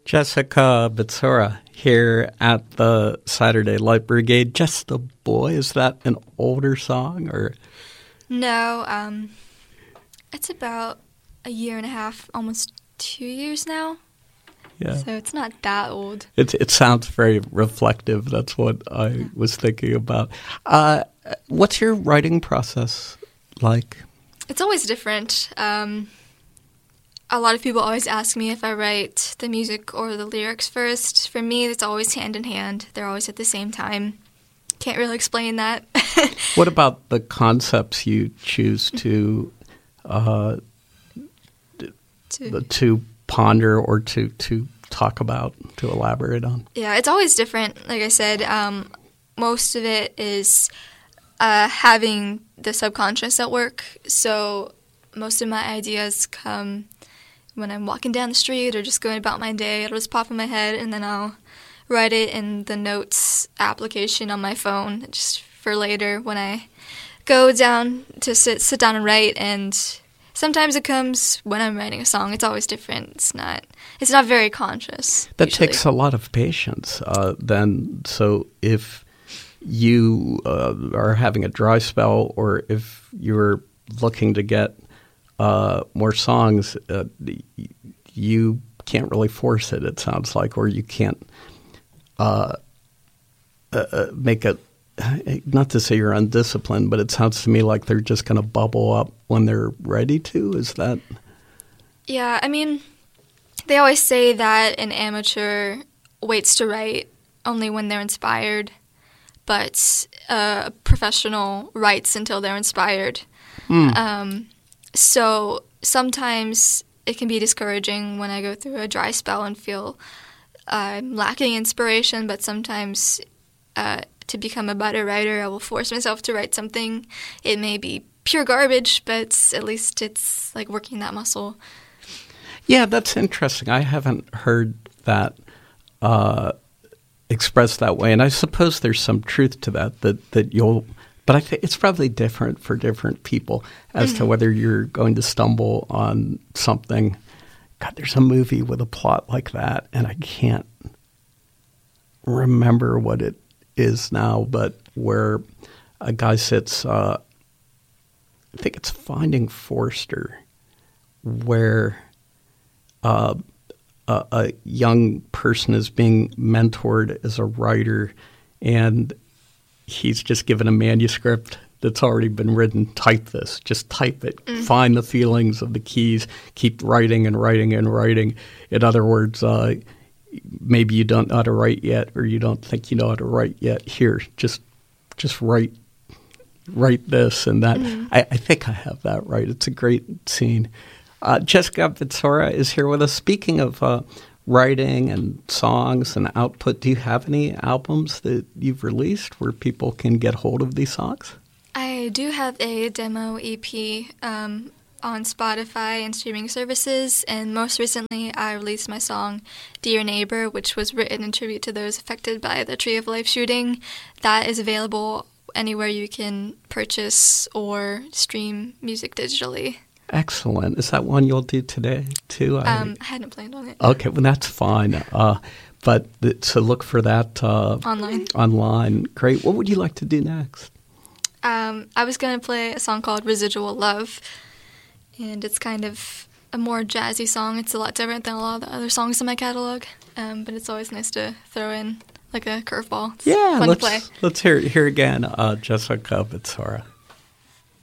Jessica Bitsura here at the Saturday Light Brigade. Just a Boy, is that an older song? Or No, it's about a year and a half, almost 2 years now. Yeah. So it's not that old. It sounds very reflective. That's what I was thinking about. What's your writing process like? It's always different. A lot of people always ask me if I write the music or the lyrics first. For me, it's always hand in hand. They're always at the same time. Can't really explain that. What about the concepts you choose to ponder or to talk about, to elaborate on? Yeah, it's always different. Like I said, most of it is having the subconscious at work. So most of my ideas come when I'm walking down the street or just going about my day. It'll just pop in my head, and then I'll write it in the notes application on my phone just for later when I go down to sit down and write. And sometimes it comes when I'm writing a song. It's always different. It's not very conscious. That usually takes a lot of patience. Then, so if you are having a dry spell, or if you're looking to get more songs, you can't really force it, it sounds like, or you can't make it, not to say you're undisciplined, but it sounds to me like they're just going to bubble up when they're ready to. Is that? Yeah, I mean, they always say that an amateur waits to write only when they're inspired, but a professional writes until they're inspired. So sometimes it can be discouraging when I go through a dry spell and feel I'm lacking inspiration, but sometimes to become a better writer, I will force myself to write something. It may be pure garbage, but at least it's like working that muscle. Yeah, that's interesting. I haven't heard that expressed that way, and I suppose there's some truth to that you'll. But I think it's probably different for different people as to whether you're going to stumble on something. God, there's a movie with a plot like that, and I can't remember what it is now, but where a guy sits, I think it's Finding Forrester, where a young person is being mentored as a writer, and he's just given a manuscript that's already been written. Type this. Just type it. Find the feelings of the keys. Keep writing and writing and writing. In other words, maybe you don't know how to write yet, or you don't think you know how to write yet. Here, just write this and that. I think I have that right. It's a great scene. Jessica Bitsura is here with us. Speaking of writing and songs and output, do you have any albums that you've released where people can get hold of these songs? I do have a demo EP on Spotify and streaming services, and most recently I released my song Dear Neighbor, which was written in tribute to those affected by the Tree of Life shooting. That is available anywhere you can purchase or stream music digitally. Excellent. Is that one you'll do today, too? I hadn't planned on it. Okay, well, that's fine. So look for that online. Great. What would you like to do next? I was going to play a song called Residual Love, and it's kind of a more jazzy song. It's a lot different than a lot of the other songs in my catalog, but it's always nice to throw in like a curveball. It's fun to play. Let's hear it here again, Jessica Bitsura.